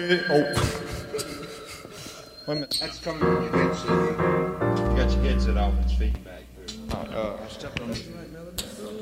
Oh. Wait a minute. That's coming from your headset. You got your headset off, it's feedback. I stepped on it.